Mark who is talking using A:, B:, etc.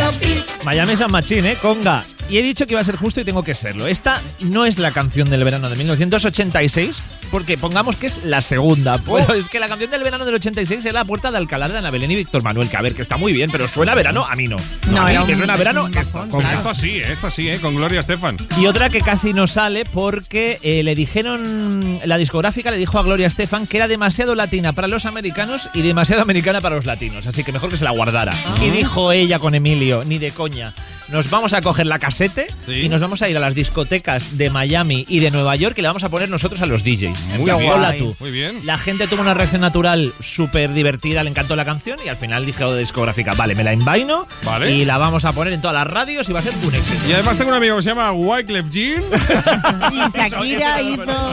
A: Miami San Machín, Conga. Y he dicho que iba a ser justo y tengo que serlo. Esta no es la canción del verano de 1986, porque pongamos que es la segunda. Pues es que la canción del verano del 86 era La Puerta de Alcalá de Ana Belén y Víctor Manuel, que a ver, que está muy bien, pero suena a verano, a mí no.
B: No,
A: a mí
B: era
A: que
B: un
A: suena a verano,
B: bajón,
A: Conga.
B: claro.
C: Esto sí, con Gloria Estefan.
A: Y otra que casi no sale porque le dijeron, la discográfica le dijo a Gloria Estefan que era demasiado latina para los americanos y demasiado americana para los latinos, así que mejor que se la guardara. Y dijo ella con Emilio, ni de coña, nos vamos a coger la casete y nos vamos a ir a las discotecas de Miami y de Nueva York y le vamos a poner nosotros a los DJs.
C: Muy bien,
A: Hola tú.
C: muy bien.
A: La gente tuvo una reacción natural súper divertida, le encantó la canción y al final dijo de discográfica, vale, me la envaino y la vamos a poner en todas las radios y va a ser un éxito.
C: Y además tengo un amigo que se llama Wyclef Jean.
B: Y Shakira hizo